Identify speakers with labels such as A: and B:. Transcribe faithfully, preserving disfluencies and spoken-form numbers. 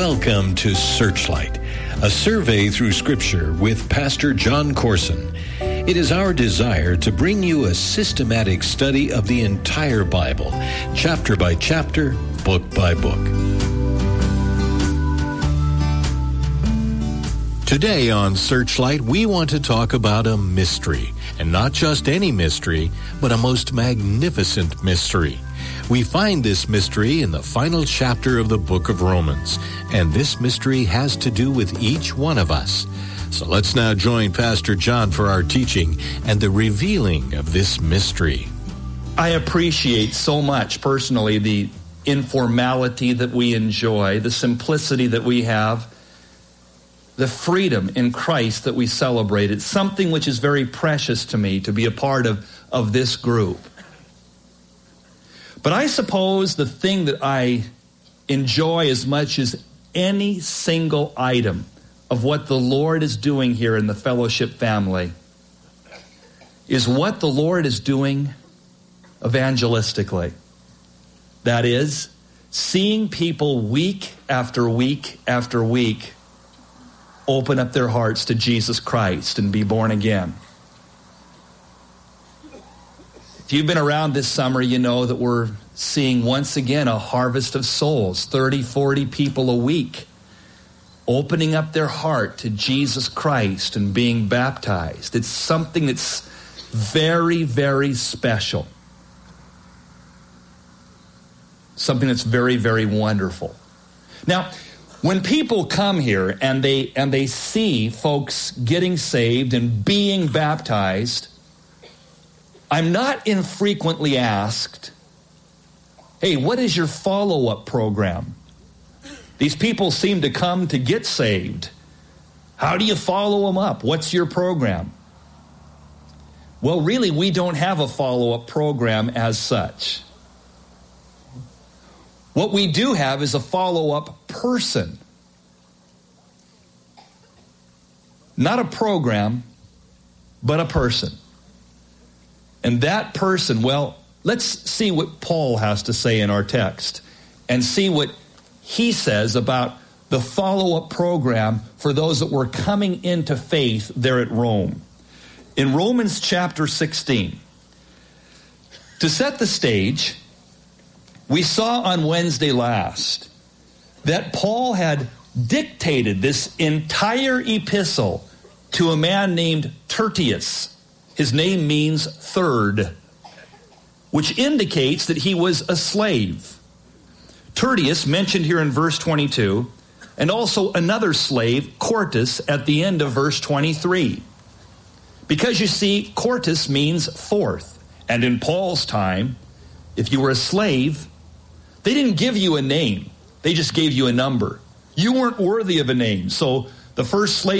A: Welcome to Searchlight, a survey through Scripture with Pastor John Corson. It is our desire to bring you a systematic study of the entire Bible, chapter by chapter, book by book. Today on Searchlight, we want to talk about a mystery, and not just any mystery, but a most magnificent mystery. We find this mystery in the final chapter of the book of Romans, and this mystery has to do with each one of us. So let's now join Pastor John for our teaching and the revealing of this mystery.
B: I appreciate so much personally the informality that we enjoy, the simplicity that we have, the freedom in Christ that we celebrate. It's something which is very precious to me to be a part of, of this group. But I suppose the thing that I enjoy as much as any single item of what the Lord is doing here in the fellowship family is what the Lord is doing evangelistically. That is, seeing people week after week after week open up their hearts to Jesus Christ and be born again. If you've been around this summer, you know that we're seeing once again a harvest of souls, thirty, forty people a week, opening up their heart to Jesus Christ and being baptized. It's something that's very, very special. Something that's very, very wonderful. Now, when people come here and they and they see folks getting saved and being baptized, I'm not infrequently asked, hey, what is your follow-up program? These people seem to come to get saved. How do you follow them up? What's your program? Well, really, we don't have a follow-up program as such. What we do have is a follow-up person. Not a program, but a person. And that person, well, let's see what Paul has to say in our text and see what he says about the follow-up program for those that were coming into faith there at Rome. In Romans chapter sixteen, to set the stage, we saw on Wednesday last that Paul had dictated this entire epistle to a man named Tertius. His name means third, which indicates that he was a slave. Tertius, mentioned here in verse twenty-two, and also another slave, Quartus, at the end of verse twenty-three. Because you see, Quartus means fourth. And in Paul's time, if you were a slave, they didn't give you a name. They just gave you a number. You weren't worthy of a name. So the first slave